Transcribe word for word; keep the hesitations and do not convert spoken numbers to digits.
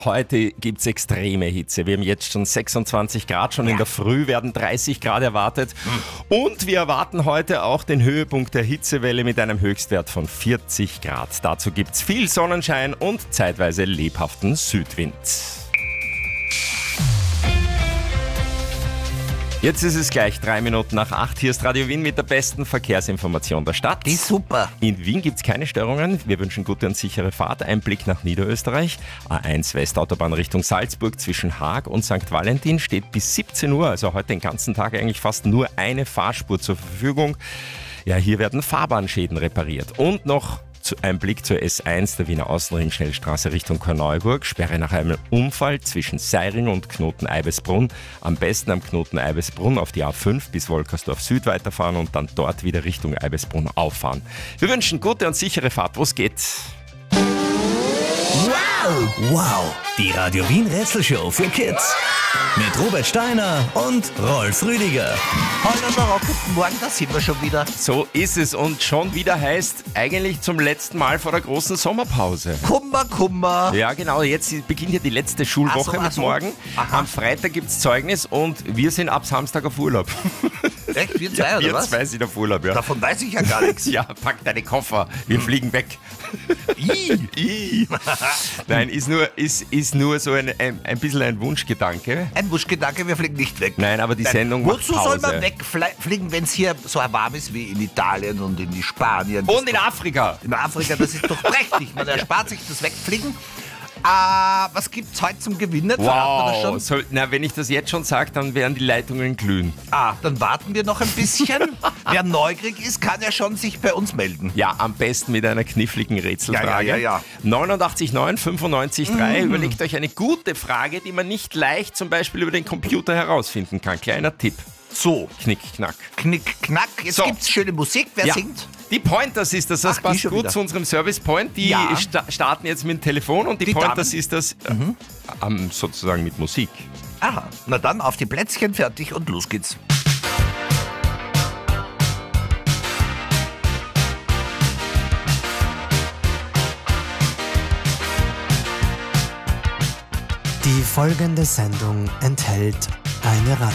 Heute gibt es extreme Hitze. Wir haben jetzt schon sechsundzwanzig Grad, schon ja. in der Früh werden dreißig Grad erwartet. Hm. Und wir erwarten heute auch den Höhepunkt der Hitzewelle mit einem Höchstwert von vierzig Grad. Dazu gibt es viel Sonnenschein und zeitweise lebhaften Südwind. Jetzt ist es gleich drei Minuten nach acht. Hier ist Radio Wien mit der besten Verkehrsinformation der Stadt. Die ist super. In Wien gibt es keine Störungen. Wir wünschen gute und sichere Fahrt. Ein Blick nach Niederösterreich. A eins Westautobahn Richtung Salzburg zwischen Haag und Sankt Valentin steht bis siebzehn Uhr, also heute den ganzen Tag eigentlich fast nur eine Fahrspur zur Verfügung. Ja, hier werden Fahrbahnschäden repariert. Und noch ein Blick zur S eins der Wiener Außenring-Schnellstraße Richtung Korneuburg. Sperre nach einem Unfall zwischen Seiring und Knoten-Eibesbrunn. Am besten am Knoten-Eibesbrunn auf die A fünf bis Wolkersdorf Süd weiterfahren und dann dort wieder Richtung Eibesbrunn auffahren. Wir wünschen gute und sichere Fahrt, wo es geht. Wow! Wow! Die Radio Wien Rätselshow für Kids. Mit Robert Steiner und Rolf Rüdiger. Hallo, guten Morgen, da sind wir schon wieder. So ist es und schon wieder heißt eigentlich zum letzten Mal vor der großen Sommerpause. Kummer, Kummer. Ja genau, jetzt beginnt ja die letzte Schulwoche ach so, ach mit so. morgen. Aha. Am Freitag gibt es Zeugnis und wir sind ab Samstag auf Urlaub. Echt? Wir zwei, ja, oder wir was? zwei sind auf Urlaub, ja. Davon weiß ich ja gar nichts. Ja, pack deine Koffer, wir hm. fliegen weg. I. I. Nein, ist nur, ist, ist nur so ein, ein, ein bisschen ein Wunschgedanke. Ein Wunschgedanke, wir fliegen nicht weg. Nein, aber die Nein. Sendung Wozu macht Pause. soll man wegfliegen, wenn es hier so warm ist wie in Italien und in Spanien? Und in Afrika. In Afrika, das ist doch prächtig. Man erspart sich das Wegfliegen. Äh, was gibt's heute zum Gewinnen? Wow, soll, na, wenn ich das jetzt schon sage, dann werden die Leitungen glühen. Ah, dann warten wir noch ein bisschen. Wer neugierig ist, kann ja schon sich bei uns melden. Ja, am besten mit einer kniffligen Rätselfrage. Ja, ja, ja, ja. neunundachtzig neun fünfundneunzig drei. Mhm. Überlegt euch eine gute Frage, die man nicht leicht zum Beispiel über den Computer herausfinden kann. Kleiner Tipp. So. Knick, knack. Knick, knack. Jetzt so. gibt's schöne Musik. Wer ja. singt? Die Pointers ist das. Das Ach, passt gut wieder. zu unserem Service Point. Die ja. sta- starten jetzt mit dem Telefon und die, die Pointers Damen. ist das äh, mhm. ähm, sozusagen mit Musik. Aha. Na dann auf die Plätzchen, fertig und los geht's. Die folgende Sendung enthält eine